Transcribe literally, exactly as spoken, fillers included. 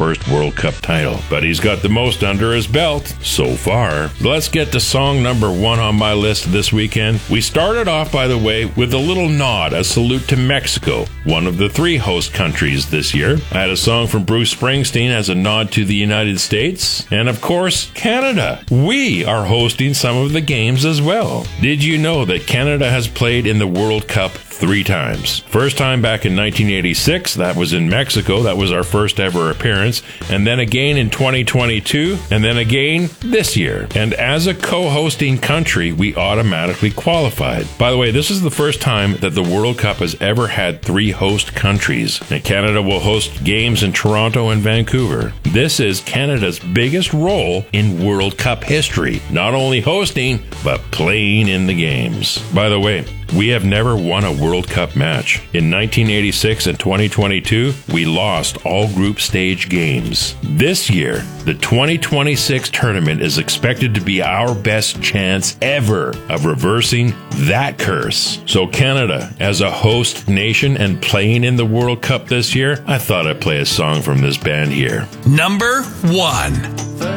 first World Cup title, but he's got the most under his belt so far. Let's get to song number one on my list this weekend. We started off, by the way, with a little nod, a salute to Mexico, one of the three host countries this year. I had a song from Bruce Springsteen as a nod to the United States, and of course, Canada. We are hosting some of the games as well. Did you know that Canada has played in the World Cup three times? First time back in nineteen eighty-six, that was in Mexico, that was our first ever appearance, and then again in twenty twenty-two, and then again this year. And as a co-hosting country, we automatically qualified. By the way, this is the first time that the World Cup has ever had three host countries, and Canada will host games in Toronto and Vancouver. This is Canada's biggest role in World Cup history, not only hosting, but playing in the games. By the way, we have never won a World Cup match. In nineteen eighty-six and twenty twenty-two, we lost all group stage games. This year, the twenty twenty-six tournament is expected to be our best chance ever of reversing that curse. So Canada, as a host nation and playing in the World Cup this year, I thought I'd play a song from this band here. Number one.